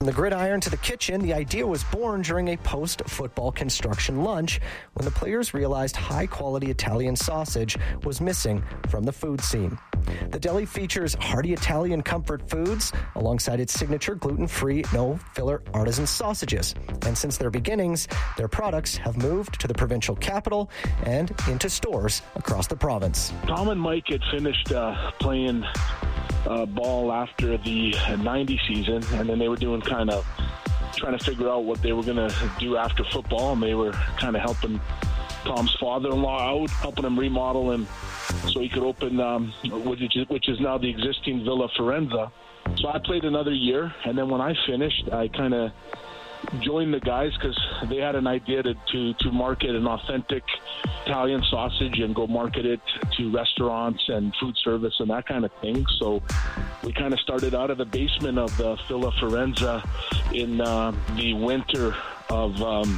From the gridiron to the kitchen, the idea was born during a post-football construction lunch when the players realized high-quality Italian sausage was missing from the food scene. The deli features hearty Italian comfort foods alongside its signature gluten-free, no-filler artisan sausages. And since their beginnings, their products have moved to the provincial capital and into stores across the province. Tom and Mike had finished playing ball after the 90 season, and then they were doing kind of trying to figure out what they were going to do after football, and they were kind of helping Tom's father-in-law out, helping him remodel him so he could open, which is now the existing Villa Firenze. So I played another year, and then when I finished, I kind of joined the guys because they had an idea to market an authentic Italian sausage and go market it to restaurants and food service and that kind of thing. So we kind of started out of the basement of the Villa Firenze in the winter of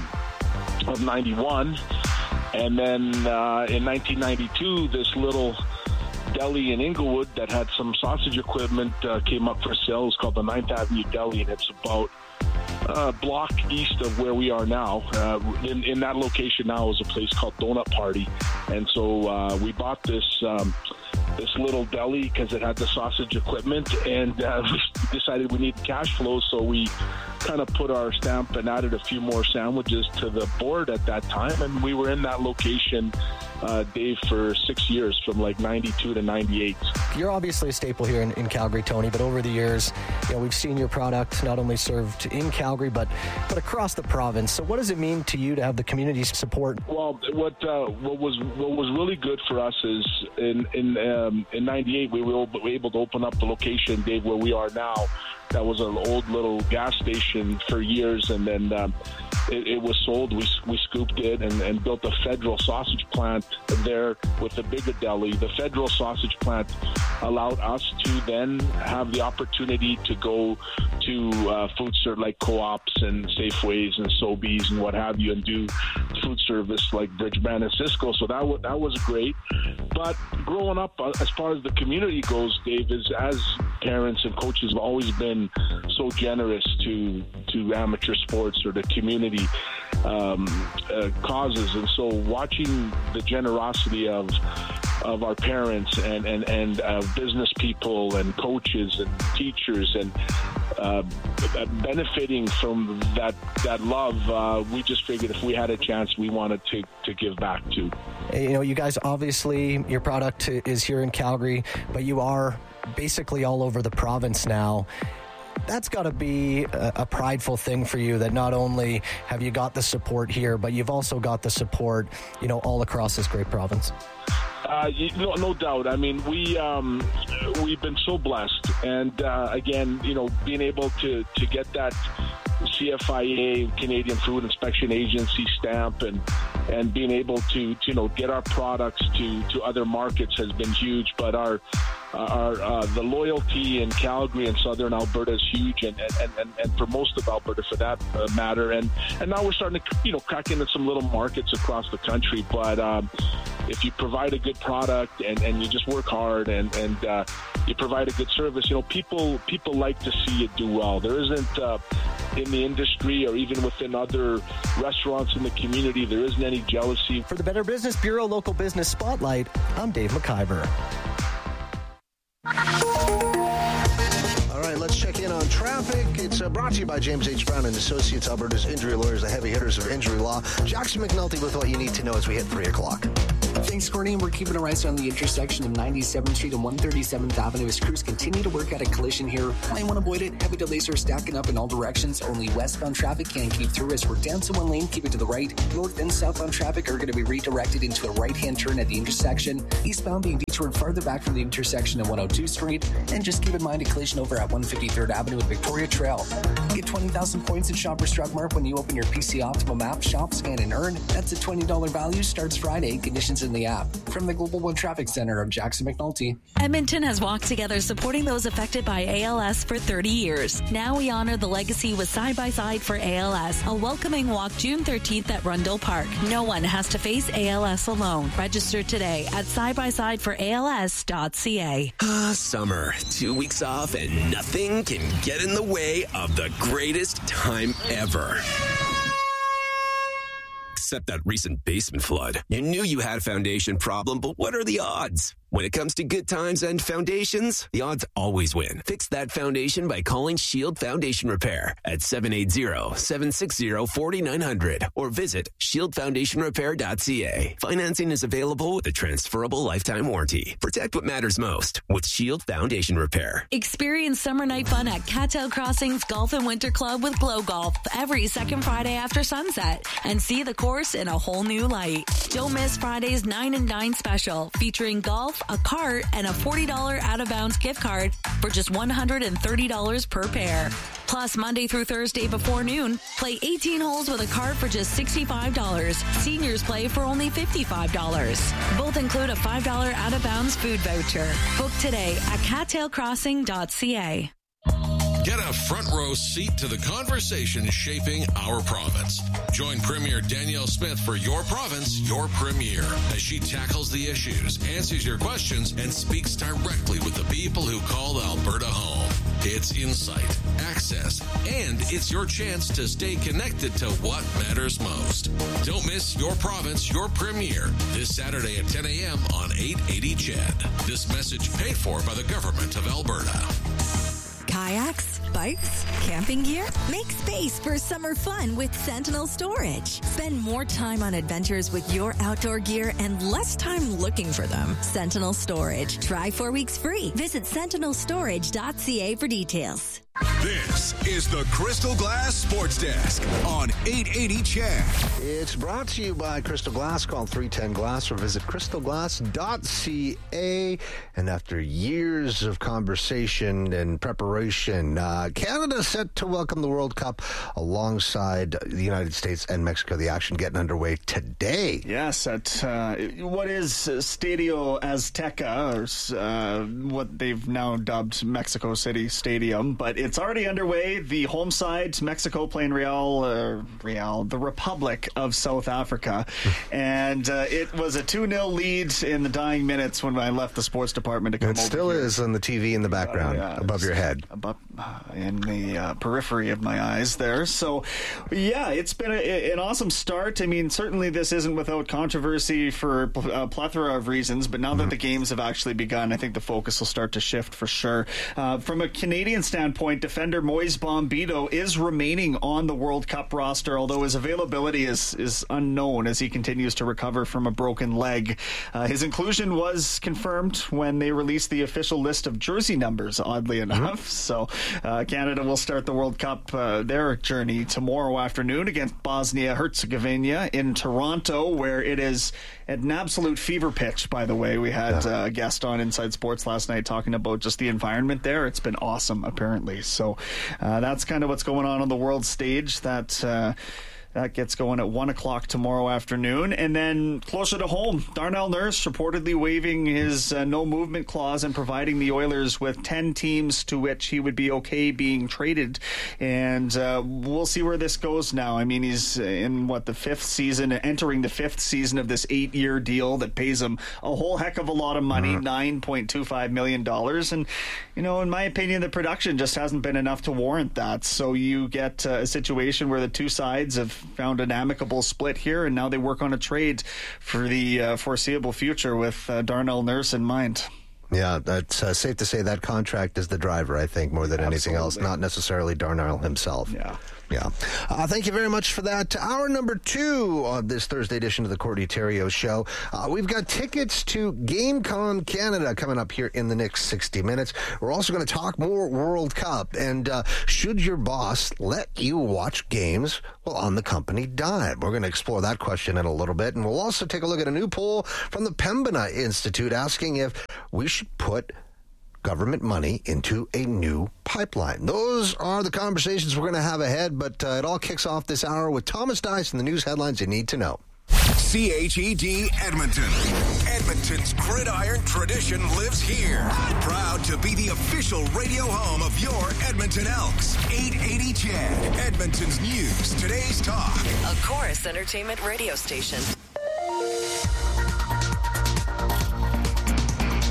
91. And then in 1992, this little deli in Inglewood that had some sausage equipment came up for sale. It was called the 9th Avenue Deli, and it's about block east of where we are now. In that location now is a place called Donut Party. And so we bought this little deli because it had the sausage equipment, and we decided we needed cash flow, so we kind of put our stamp and added a few more sandwiches to the board at that time, and we were in that location, Dave, for 6 years, from like 92 to 98. You're obviously a staple here in Calgary, Tony, but over the years, we've seen your product not only served in Calgary, but across the province. So what does it mean to you to have the community's support? Well, what was really good for us is in 98, we were able to open up the location, Dave, where we are now. That was an old little gas station for years, and then it was sold. We scooped it and built a federal sausage plant there with a bigger deli. The federal sausage plant allowed us to then have the opportunity to go to food service like Co-ops and Safeways and Sobeys and what have you, and do food service like Bridgeman and Cisco. So that was great. But growing up, as far as the community goes, Dave, is as parents and coaches have always been so generous to amateur sports or the community causes, and so watching the generosity of our parents and business people and coaches and teachers and benefiting from that love, we just figured if we had a chance, we wanted to give back to. You guys, obviously your product is here in Calgary, but you are basically all over the province now. That's got to be a prideful thing for you, that not only have you got the support here, but you've also got the support, all across this great province. No doubt. I mean, we've been so blessed, and again, being able to get that CFIA, Canadian Food Inspection Agency stamp, and being able to get our products to other markets has been huge. But our the loyalty in Calgary and Southern Alberta is huge, and for most of Alberta for that matter. And now we're starting to crack into some little markets across the country. But if you provide a good product and you just work hard and you provide a good service, people like to see you do well. There isn't in the industry or even within other restaurants in the community, there isn't any jealousy. For the Better Business Bureau Local Business Spotlight, I'm Dave McIver. All right, let's check in on traffic. It's brought to you by James H. Brown and Associates, Alberta's injury lawyers, the heavy hitters of injury law. Jackson McNulty with what you need to know as we hit 3 o'clock. Thanks, Courtney. We're keeping our eyes on the intersection of 97th Street and 137th Avenue as crews continue to work at a collision here. Might want to avoid it. Heavy delays are stacking up in all directions. Only westbound traffic can keep through as we're down to one lane. Keep it to the right. North and southbound traffic are going to be redirected into a right-hand turn at the intersection. Eastbound being detoured farther back from the intersection of 102 Street. And just keep in mind a collision over at 153rd Avenue and Victoria Trail. Get 20,000 points in Shoppers Drug Mart when you open your PC Optimum app. Shop, scan, and earn. That's a $20 value. Starts Friday. Conditions in the app. From the Global One Traffic Center, I'm Jackson McNulty. Edmonton has walked together supporting those affected by ALS for 30 years. Now we honor the legacy with Side by Side for ALS, a welcoming walk June 13th at Rundle Park. No one has to face ALS alone. Register today at sidebysideforals.ca. als.ca. Summer. 2 weeks off and nothing can get in the way of the greatest time ever. Except that recent basement flood. You knew you had a foundation problem, but what are the odds? When it comes to good times and foundations, the odds always win. Fix that foundation by calling Shield Foundation Repair at 780-760-4900 or visit shieldfoundationrepair.ca. Financing is available with a transferable lifetime warranty. Protect what matters most with Shield Foundation Repair. Experience summer night fun at Cattail Crossings Golf and Winter Club with Glow Golf every second Friday after sunset and see the course in a whole new light. Don't miss Friday's 9 and 9 special featuring golf, a cart, and a $40 out-of-bounds gift card for just $130 per pair. Plus, Monday through Thursday before noon, play 18 holes with a cart for just $65. Seniors play for only $55. Both include a $5 out-of-bounds food voucher. Book today at cattailcrossing.ca. Get a front row seat to the conversation shaping our province. Join Premier Danielle Smith for Your Province, Your Premier, as she tackles the issues, answers your questions, and speaks directly with the people who call Alberta home. It's insight, access, and it's your chance to stay connected to what matters most. Don't miss Your Province, Your Premier, this Saturday at 10 a.m. on 880 CHED. This message paid for by the Government of Alberta. Kayaks, bikes, camping gear? Make space for summer fun with Sentinel Storage. Spend more time on adventures with your outdoor gear and less time looking for them. Sentinel Storage. Try 4 weeks free. Visit sentinelstorage.ca for details. This is the Crystal Glass Sports Desk on 880 CHED. It's brought to you by Crystal Glass. Call 310-GLASS or visit crystalglass.ca. And after years of conversation and preparation, Canada set to welcome the World Cup alongside the United States and Mexico. The action getting underway today. Yes, at what is Stadio Azteca, or what they've now dubbed Mexico City Stadium, but it's already underway. The home side, Mexico playing the Republic of South Africa. And it was a 2-0 lead in the dying minutes when I left the sports department to come over. It still is on the TV in the background, above your head. Above, in the periphery of my eyes there. So, yeah, it's been an awesome start. I mean, certainly this isn't without controversy for a plethora of reasons, but now that the games have actually begun, I think the focus will start to shift for sure. From a Canadian standpoint, defender Moise Bombito is remaining on the World Cup roster, although his availability is unknown as he continues to recover from a broken leg. His inclusion was confirmed when they released the official list of jersey numbers, oddly enough. So Canada will start the World Cup, their journey tomorrow afternoon against Bosnia-Herzegovina in Toronto, where it is at an absolute fever pitch, by the way. We had a guest on Inside Sports last night talking about just the environment there. It's been awesome, apparently. So that's kind of what's going on the world stage. That gets going at 1 o'clock tomorrow afternoon. And then closer to home, Darnell Nurse reportedly waiving his no-movement clause and providing the Oilers with 10 teams to which he would be okay being traded. And we'll see where this goes now. I mean, he's in, the 5th season, entering the 5th season of this 8-year deal that pays him a whole heck of a lot of money, $9.25 million. And, in my opinion, the production just hasn't been enough to warrant that. So you get a situation where the two sides have found an amicable split here, and now they work on a trade for the foreseeable future with Darnell Nurse in mind. Yeah, that's safe to say that contract is the driver, I think, more than anything else, not necessarily Darnell himself. Yeah. Thank you very much for that. Hour number 2 of this Thursday edition of the Cordy Terrio Show. We've got tickets to GameCon Canada coming up here in the next 60 minutes. We're also going to talk more World Cup. And should your boss let you watch games on the company dime? We're going to explore that question in a little bit. And we'll also take a look at a new poll from the Pembina Institute asking if we should put government money into a new pipeline. Those are the conversations we're going to have ahead, but it all kicks off this hour with Thomas Dice and the news headlines you need to know. CHED Edmonton. Edmonton's gridiron tradition lives here. Proud to be the official radio home of your Edmonton Elks. 880 CHED, Edmonton's news, today's talk. A Chorus Entertainment radio station.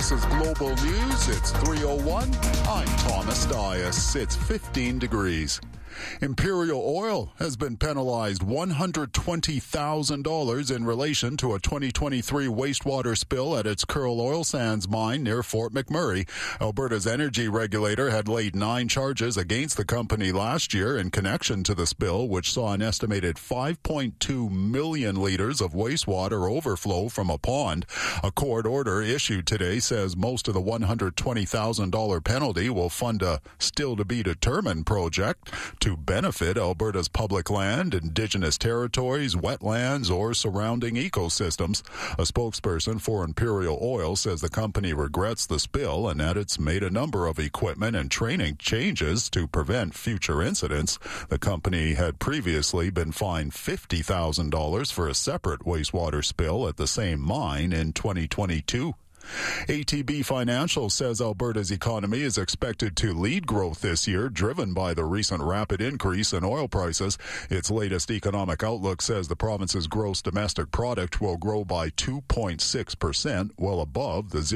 This is Global News. It's 3:01. I'm Thomas Dias. It's 15 degrees. Imperial Oil has been penalized $120,000 in relation to a 2023 wastewater spill at its Kearl Oil Sands mine near Fort McMurray. Alberta's energy regulator had laid 9 charges against the company last year in connection to the spill, which saw an estimated 5.2 million liters of wastewater overflow from a pond. A court order issued today says most of the $120,000 penalty will fund a still-to-be-determined project to benefit Alberta's public land, Indigenous territories, wetlands, or surrounding ecosystems. A spokesperson for Imperial Oil says the company regrets the spill and that it's made a number of equipment and training changes to prevent future incidents. The company had previously been fined $50,000 for a separate wastewater spill at the same mine in 2022. ATB Financial says Alberta's economy is expected to lead growth this year, driven by the recent rapid increase in oil prices. Its latest economic outlook says the province's gross domestic product will grow by 2.6%, well above the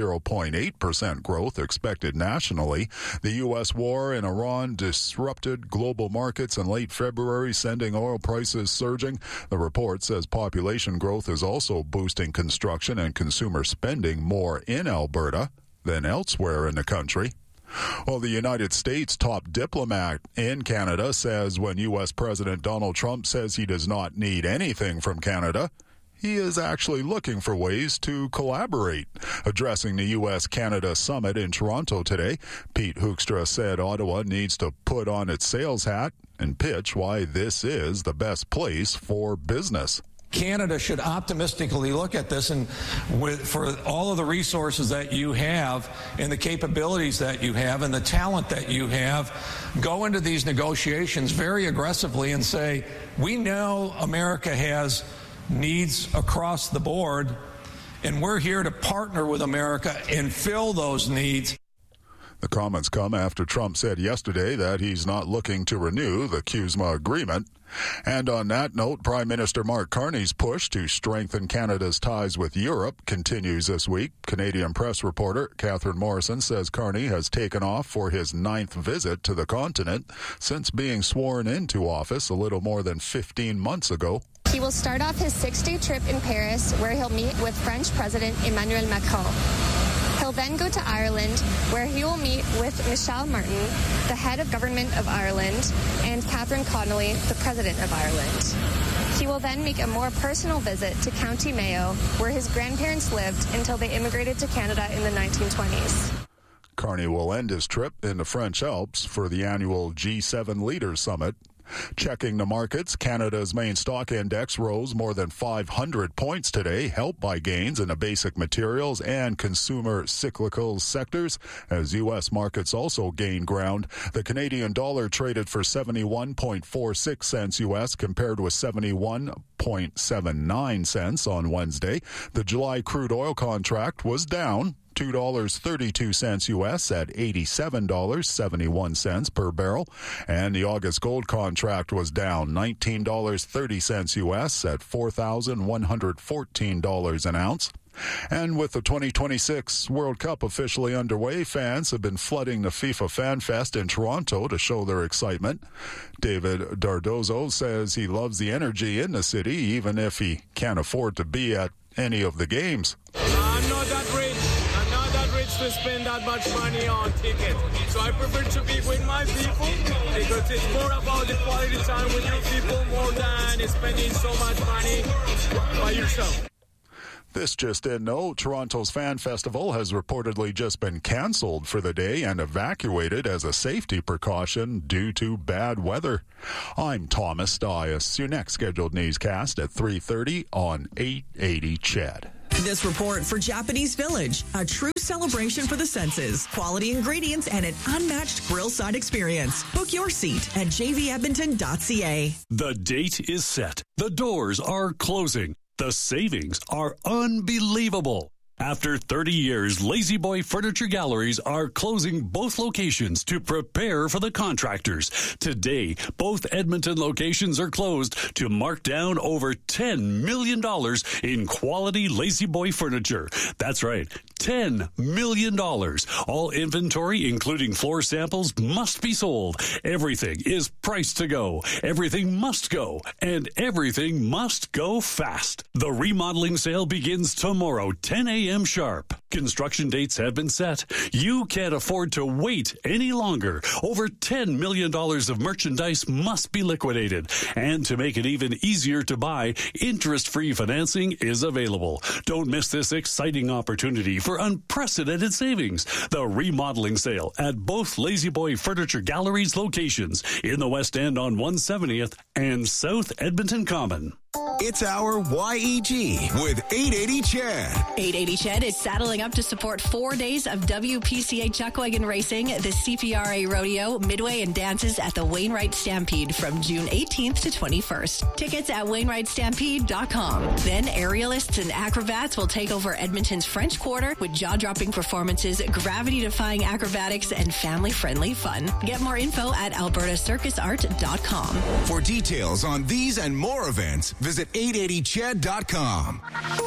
0.8% growth expected nationally. The U.S. war in Iran disrupted global markets in late February, sending oil prices surging. The report says population growth is also boosting construction and consumer spending more in Alberta than elsewhere in the country. Well, the United States top diplomat in Canada says when U.S. President Donald Trump says he does not need anything from Canada, he is actually looking for ways to collaborate. Addressing the U.S.-Canada summit in Toronto today, Pete Hoekstra said Ottawa needs to put on its sales hat and pitch why this is the best place for business. Canada should optimistically look at this, and for all of the resources that you have and the capabilities that you have and the talent that you have, go into these negotiations very aggressively and say, we know America has needs across the board, and we're here to partner with America and fill those needs. The comments come after Trump said yesterday that he's not looking to renew the CUSMA agreement. And on that note, Prime Minister Mark Carney's push to strengthen Canada's ties with Europe continues this week. Canadian press reporter Catherine Morrison says Carney has taken off for his 9th visit to the continent since being sworn into office a little more than 15 months ago. He will start off his 6-day trip in Paris, where he'll meet with French President Emmanuel Macron. He'll then go to Ireland, where he will meet with Michel Martin, the head of government of Ireland, and Catherine Connolly, the president of Ireland. He will then make a more personal visit to County Mayo, where his grandparents lived until they immigrated to Canada in the 1920s. Carney will end his trip in the French Alps for the annual G7 Leaders Summit. Checking the markets, Canada's main stock index rose more than 500 points today, helped by gains in the basic materials and consumer cyclical sectors, as U.S. markets also gained ground. The Canadian dollar traded for 71.46 cents U.S. compared with 71.79 cents on Wednesday. The July crude oil contract was down $2.32 U.S. at $87.71 per barrel, and the August gold contract was down $19.30 U.S. at $4,114 an ounce. And with the 2026 World Cup officially underway, fans have been flooding the FIFA Fan Fest in Toronto to show their excitement. David Dardozo says he loves the energy in the city, even if he can't afford to be at any of the games. I'm not that rich to spend that much money on tickets, so I prefer to be with my people because it's more about the quality time with your people more than spending so much money by yourself. This just in, though, Toronto's Fan Festival has reportedly just been cancelled for the day and evacuated as a safety precaution due to bad weather. I'm Thomas Dias. Your next scheduled newscast at 3:30 on 880 CHED. This report for Japanese Village, a true celebration for the senses, quality ingredients, and an unmatched grill side experience. Book your seat at jvedmonton.ca. The date is set. The doors are closing. The savings are unbelievable. After 30 years, Lazy Boy Furniture Galleries are closing both locations to prepare for the contractors. Today, both Edmonton locations are closed to mark down over $10 million in quality Lazy Boy furniture. That's right, $10 million. All inventory, including floor samples, must be sold. Everything is priced to go. Everything must go. And everything must go fast. The remodeling sale begins tomorrow, 10 a.m. sharp. Construction dates have been set. You can't afford to wait any longer. Over $10 million of merchandise must be liquidated. And to make it even easier to buy, interest-free financing is available. Don't miss this exciting opportunity for unprecedented savings. The remodeling sale at both Lazy Boy Furniture Galleries locations in the West End on 170th and South Edmonton Common. It's our YEG with 880 Chad. 880 Chad is saddling up to support 4 days of WPCA Chuckwagon Racing, the CPRA Rodeo, Midway, and dances at the Wainwright Stampede from June 18th to 21st. Tickets at WainwrightStampede.com. Then aerialists and acrobats will take over Edmonton's French Quarter with jaw-dropping performances, gravity-defying acrobatics, and family-friendly fun. Get more info at albertacircusart.com. For details on these and more events, visit 880chad.com.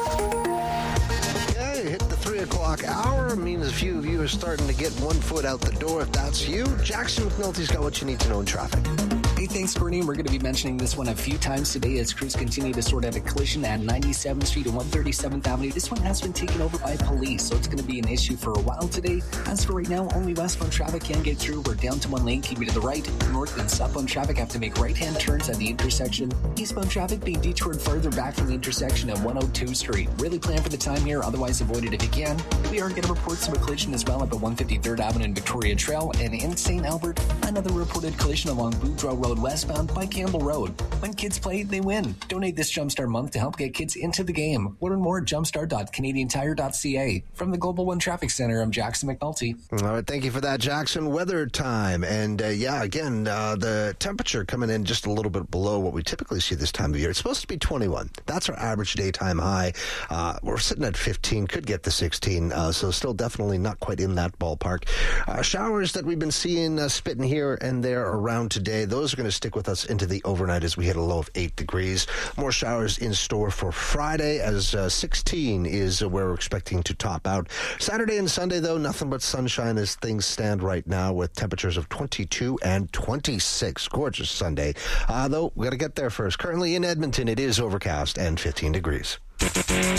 Okay, hit the 3 o'clock hour. Means a few of you are starting to get one foot out the door. If that's you, Jackson McNulty's got what you need to know in traffic. Hey, thanks, Courtney. We're going to be mentioning this one a few times today as crews continue to sort out a collision at 97th Street and 137th Avenue. This one has been taken over by police, so it's going to be an issue for a while today. As for right now, only westbound traffic can get through. We're down to one lane, keeping to the right. North and southbound traffic have to make right-hand turns at the intersection. Eastbound traffic being detoured further back from the intersection at 102 Street. Really plan for the time here, otherwise avoid it if you can. We are getting reports of a collision as well at the 153rd Avenue and Victoria Trail. And in St. Albert, another reported collision along Boudreaux Road westbound by Campbell Road. When kids play, they win. Donate this Jumpstart month to help get kids into the game. Learn more at jumpstart.canadiantire.ca. From the Global One Traffic Center, I'm Jackson McNulty. All right, thank you for that, Jackson. Weather time. And again, the temperature coming in just a little bit below what we typically see this time of year. It's supposed to be 21. That's our average daytime high. We're sitting at 15, could get to 16, so still definitely not quite in that ballpark. Showers that we've been seeing spitting here and there around today, those are going to stick with us into the overnight as we hit a low of 8 degrees. More showers in store for Friday as 16 is where we're expecting to top out. Saturday and Sunday, though, nothing but sunshine as things stand right now with temperatures of 22 and 26. Gorgeous Sunday. Though, we got to get there first. Currently in Edmonton, it is overcast and 15 degrees.